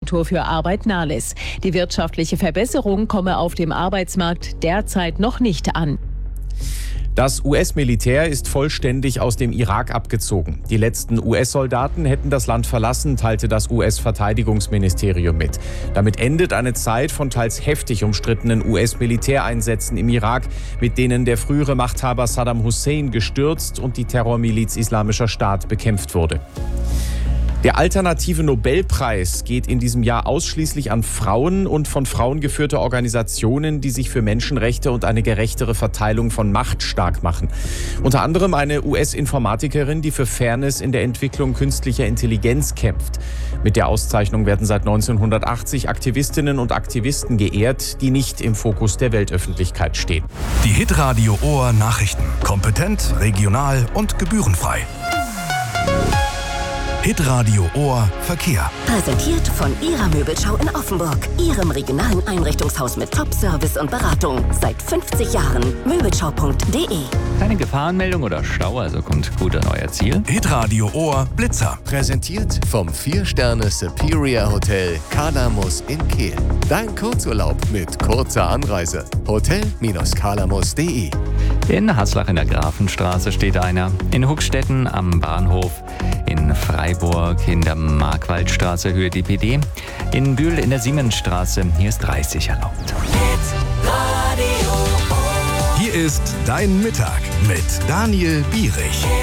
Bundesagentur für Arbeit Nahles. Die wirtschaftliche Verbesserung komme auf dem Arbeitsmarkt derzeit noch nicht an. Das US-Militär ist vollständig aus dem Irak abgezogen. Die letzten US-Soldaten hätten das Land verlassen, teilte das US-Verteidigungsministerium mit. Damit endet eine Zeit von teils heftig umstrittenen US-Militäreinsätzen im Irak, mit denen der frühere Machthaber Saddam Hussein gestürzt und die Terrormiliz Islamischer Staat bekämpft wurde. Der alternative Nobelpreis geht in diesem Jahr ausschließlich an Frauen und von Frauen geführte Organisationen, die sich für Menschenrechte und eine gerechtere Verteilung von Macht stark machen. Unter anderem eine US-Informatikerin, die für Fairness in der Entwicklung künstlicher Intelligenz kämpft. Mit der Auszeichnung werden seit 1980 Aktivistinnen und Aktivisten geehrt, die nicht im Fokus der Weltöffentlichkeit stehen. Die Hitradio Ohr Nachrichten. Kompetent, regional und gebührenfrei. Hitradio Ohr Verkehr. Präsentiert von Ihrer Möbelschau in Offenburg. Ihrem regionalen Einrichtungshaus mit Top-Service und Beratung. Seit 50 Jahren. Möbelschau.de. Keine Gefahrenmeldung oder Stau, also kommt gut an euer Ziel. Hitradio Ohr Blitzer. Präsentiert vom 4-Sterne Superior Hotel Kalamus in Kehl. Dein Kurzurlaub mit kurzer Anreise. Hotel-kalamus.de. In Haslach in der Grafenstraße steht einer. In Huckstetten am Bahnhof. In Freiburg in der Markwaldstraße Höhe DPD. In Bühl in der Siemensstraße. Hier ist 30 erlaubt. Hier ist Dein Mittag mit Daniel Bierich.